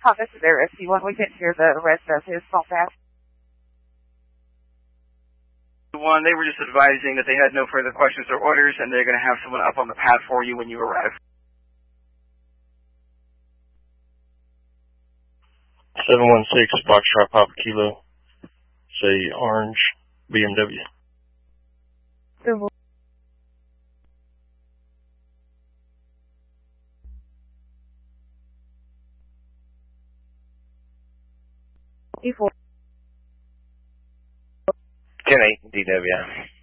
Hi, this is Eris. We couldn't hear the rest of his phone pass. One, they were just advising that they had no further questions or orders, and they're going to have someone up on the pad for you when you arrive. 716 Foxtrot Papa Kilo. Say orange BMW. E4. 10-8 DW.